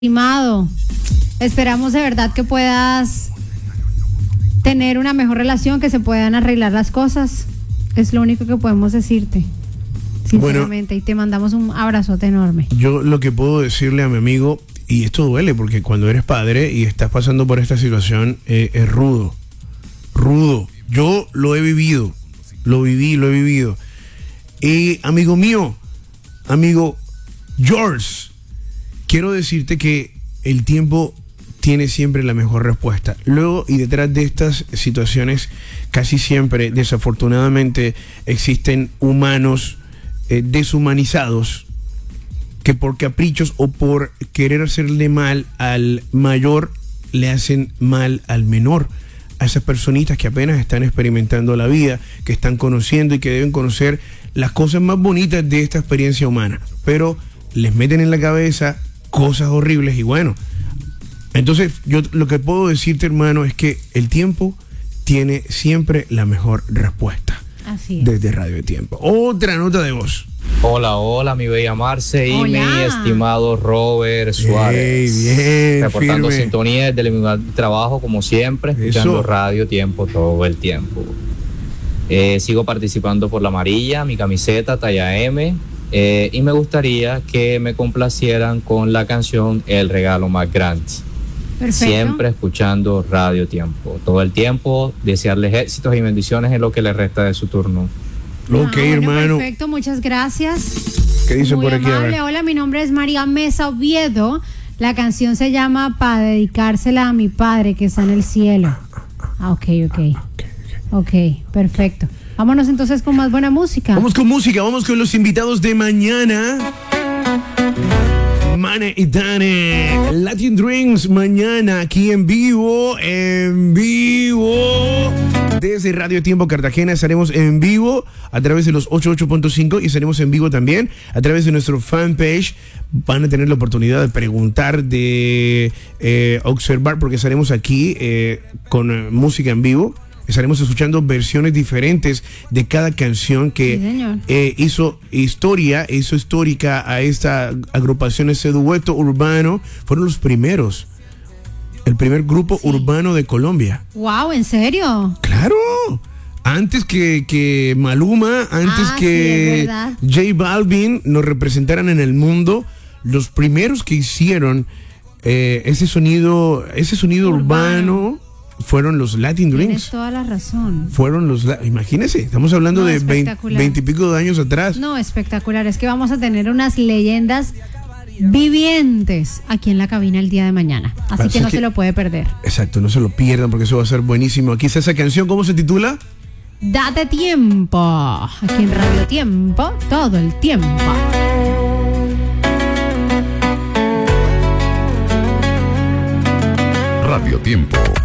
Estimado, esperamos de verdad que puedas tener una mejor relación, que se puedan arreglar las cosas. Es lo único que podemos decirte, sinceramente, y te mandamos un abrazote enorme. Yo lo que puedo decirle a mi amigo, y esto duele porque cuando eres padre y estás pasando por esta situación, es rudo. Yo lo he vivido, lo he vivido. Y amigo mío, amigo George, quiero decirte que el tiempo tiene siempre la mejor respuesta. Luego y detrás de estas situaciones, casi siempre, desafortunadamente, existen humanos deshumanizados que por caprichos o por querer hacerle mal al mayor, le hacen mal al menor. A esas personitas que apenas están experimentando la vida, que están conociendo y que deben conocer las cosas más bonitas de esta experiencia humana. Pero les meten en la cabeza cosas horribles y bueno. Entonces, yo lo que puedo decirte, hermano, es que el tiempo tiene siempre la mejor respuesta. Así es. Desde Radio Tiempo. Otra nota de voz. Hola, mi bella Marce y Hola. mi estimado Robert Suárez. Bien, reportando firme. sintonía desde el lugar de trabajo, como siempre, escuchando Eso. Radio Tiempo todo el tiempo. Sigo participando por la amarilla, mi camiseta talla M, y me gustaría que me complacieran con la canción El Regalo Más Grande. Perfecto. Siempre escuchando Radio Tiempo todo el tiempo, desearles éxitos y bendiciones en lo que les resta de su turno. Ok, Bueno, hermano. perfecto, muchas gracias. ¿Qué dicen Muy por aquí? A amable. ver. Hola, mi nombre es María Mesa Oviedo. La canción se llama Para dedicársela a mi padre que está en el cielo. Ok, perfecto. Vámonos entonces con más buena música. Vamos con música, vamos con los invitados de mañana. Mane y Dane, Latin Drinks, mañana aquí en vivo. Desde Radio Tiempo Cartagena estaremos en vivo a través de los 88.5 y estaremos en vivo también a través de nuestro fanpage. Van a tener la oportunidad de preguntar, de observar, porque estaremos aquí con música en vivo. Estaremos escuchando versiones diferentes de cada canción que Sí, señor. hizo histórica a esta agrupación, ese dueto urbano. Fueron los primeros. El primer grupo urbano de Colombia. Wow, ¿en serio? ¡Claro! Antes que Maluma, antes Sí, es que verdad. J Balvin nos representaran en el mundo, los primeros que hicieron ese sonido urbano fueron los Latin Tienes Drinks. toda la razón. Imagínense, estamos hablando No, de espectacular. 20 y pico de años atrás. No, espectacular. Es que vamos a tener unas leyendas vivientes aquí en la cabina el día de mañana. Así que no se lo puede perder. Exacto, no se lo pierdan porque eso va a ser buenísimo. Aquí está esa canción, ¿cómo se titula? Date tiempo. Aquí en Radio Tiempo, todo el tiempo. Radio Tiempo.